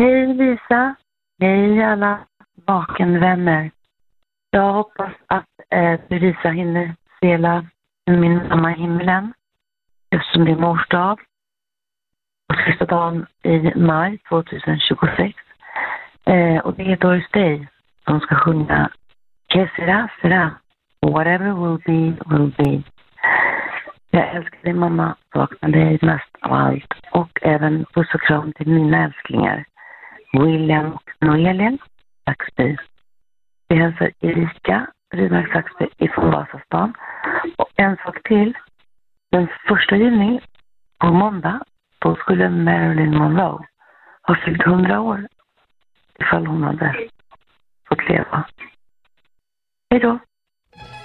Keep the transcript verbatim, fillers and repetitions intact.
Hej Lisa, hej alla vakenvänner. Jag hoppas att eh, Lisa hinner spela Min mamma i himlen eftersom det är mors dag. Och sista dagen i maj tjugohundratjugosex. Eh, och det är Doris Day som ska sjunga Que sera, sera. Whatever will be, will be. Jag älskar dig mamma, saknar dig mest av allt. Och även puss och kram till mina älsklingar. William och Noelin Saxby. Vi hälsar Erika Rydmark Saxby ifrån Vasastan. Och en sak till. Den första juni på måndag då skulle Marilyn Monroe ha fyllt hundra år ifall hon hade fått leva. Hej då!